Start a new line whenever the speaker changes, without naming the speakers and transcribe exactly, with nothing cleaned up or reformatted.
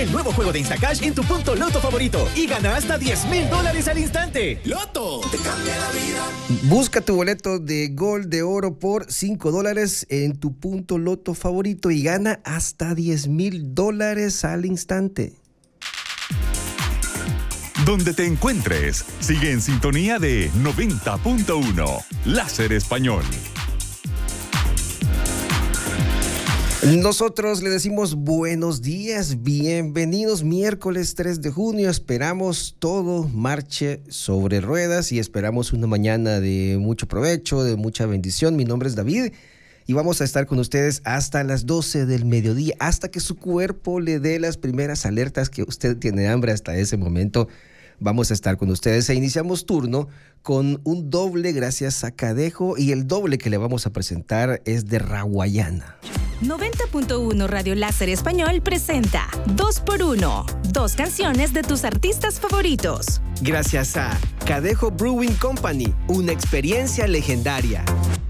el nuevo juego de Instacash en tu punto Loto favorito y gana hasta diez mil dólares al instante. ¡Loto! Te cambia la vida.
Busca tu boleto de Gol de Oro por cinco dólares en tu punto Loto favorito y gana hasta diez mil dólares al instante.
Donde te encuentres, sigue en sintonía de noventa punto uno, Láser Español.
Nosotros le decimos buenos días, bienvenidos miércoles tres de junio, esperamos todo marche sobre ruedas y esperamos una mañana de mucho provecho, de mucha bendición. Mi nombre es David y vamos a estar con ustedes hasta las doce del mediodía, hasta que su cuerpo le dé las primeras alertas que usted tiene hambre. Hasta ese momento vamos a estar con ustedes e iniciamos turno con un doble gracias a Cadejo y el doble que le vamos a presentar es de Raguayana.
noventa punto uno Radio Láser Español presenta dos por uno, dos canciones de tus artistas favoritos.
Gracias a Cadejo Brewing Company, una experiencia legendaria.